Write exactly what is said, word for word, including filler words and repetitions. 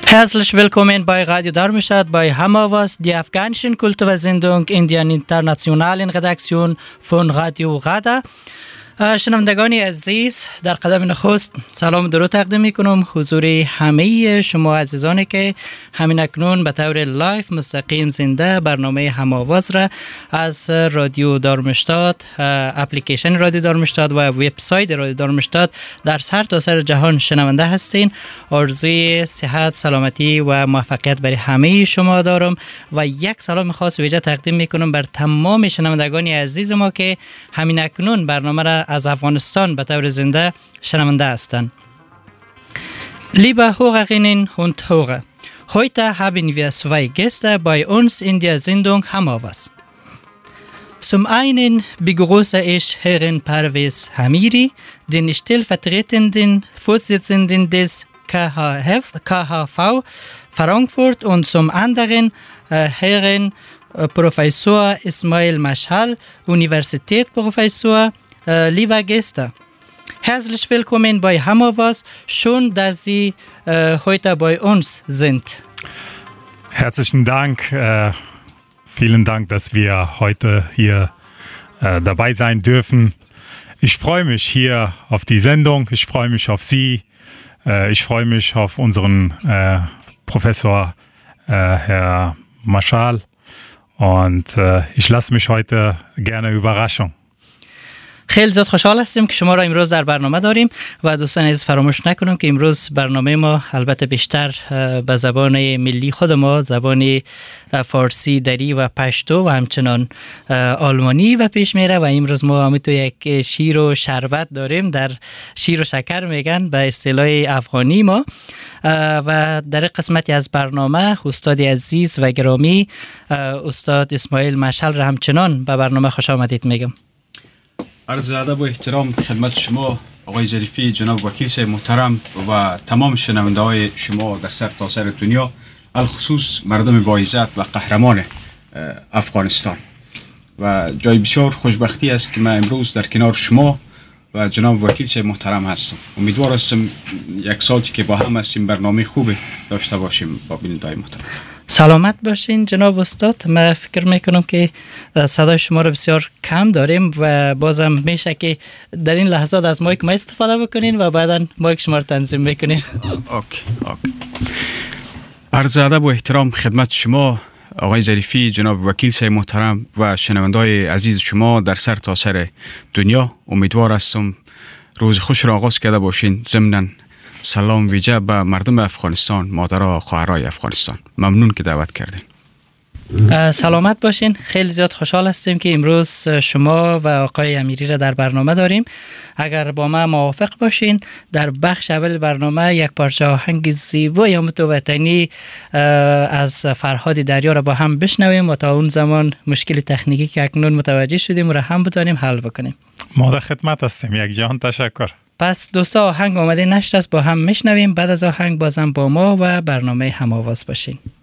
Herzlich willkommen bei Radio Darmstadt bei Hammerwas, die afghanischen Kultursendung in der internationalen Redaktion von Radio Rada. شنوندگان عزیز، در قدم نخست سلام درود تقدیم میکنم حضور همه شما عزیزانی که همین اکنون به طور لایف مستقیم زنده برنامه هماواز را از رادیو دارمشتاد، اپلیکیشن رادیو دارمشتاد و وبسایت رادیو دارمشتاد در سر تا سر جهان شنونده هستین. آرزوی صحت، سلامتی و موفقیت برای همه شما دارم و یک سلام خاص ویژه تقدیم میکنم بر تمام شنوندگان عزیز ما که همین اکنون برنامه را از افغانستان به طور زنده شنونده هستند. Liebe Hörerinnen und Hörer, heute haben wir zwei Gäste bei uns in der Sendung Hammerwas. Zum einen begrüße ich Herrn Parvez Hamiri, den stellvertretenden Vorsitzenden des K H F, K H V Frankfurt, und zum anderen äh, Herrn äh, Professor Ismail Mashal, Universitätsprofessor. Äh, liebe Gäste, herzlich willkommen bei Hammerwas. Schön, dass Sie äh, heute bei uns sind. Herzlichen Dank. Äh, vielen Dank, dass wir heute hier äh, dabei sein dürfen. Ich freue mich hier auf die Sendung. Ich freue mich auf Sie. Äh, ich freue mich auf unseren äh, Professor äh, Herr Mashal. Und äh, ich lasse mich heute gerne überraschen. خیلی زیاد خوشحال هستیم که شما را امروز در برنامه داریم و دوستان عزیز فراموش نکنیم که امروز برنامه ما البته بیشتر به زبان ملی خود ما، زبان فارسی، دری و پشتو و همچنان آلمانی و پیش میره و امروز ما هم تو یک شیر و شربت داریم، در شیر و شکر میگن به اصطلاح افغانی ما. و در قسمتی از برنامه استاد عزیز و گرامی استاد اسماعیل مشعل را همچنان به برنامه خوش آمدید میگم. عرض ادب و احترام خدمت شما آقای ظریفی، جناب وکیل صاحب محترم و تمام شنونده های شما در سر تا سر دنیا، الخصوص مردم با عزت و قهرمان افغانستان. و جای بسیار خوشبختی است که من امروز در کنار شما و جناب وکیل صاحب محترم هستم. امیدوار هستم یک ساعتی که با هم هستیم برنامه خوبی داشته باشیم با بیننده‌های محترم. سلامت باشین جناب استاد. من فکر میکنم که صدای شما رو بسیار کم داریم و بازم میشه که در این لحظات از مایک ما استفاده بکنین و بعدا مایک شما رو تنظیم بکنین. اوکی اوکی. عرض ادب و احترام خدمت شما آقای ظریفی، جناب وکیل صاحب محترم و شنونده‌های عزیز شما در سر تا سر دنیا. امیدوار هستم روز خوش را آغاز کرده باشین. ضمناً سلام ویژه به مردم افغانستان، مادرها، خواهرای افغانستان. ممنون که دعوت کردین. سلامت باشین. خیلی زیاد خوشحال هستیم که امروز شما و آقای امیری را در برنامه داریم. اگر با ما موافق باشین در بخش اول برنامه یک پارچه آهنگ زیبا یا متوطنی از فرهاد دریا را با هم بشنویم و تا اون زمان مشکل تکنیکی که اکنون متوجه شدیم را هم بتونیم حل بکنیم. ما در خدمت هستیم. یک جهان تشکر. پس دوستا آهنگ آمده نشر است، با هم میشنویم. بعد از آهنگ بازم با ما و برنامه هماواز باشین.